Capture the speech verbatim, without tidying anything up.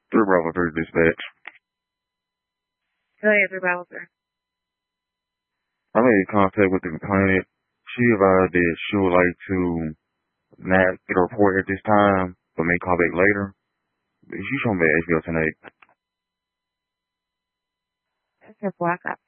Three Bravo three dispatch. Go ahead, three Bravo three. I made contact with the complainant. She advised that she would like to not get a report at this time, but may call back later. She showed me H B O tonight. That's her block up.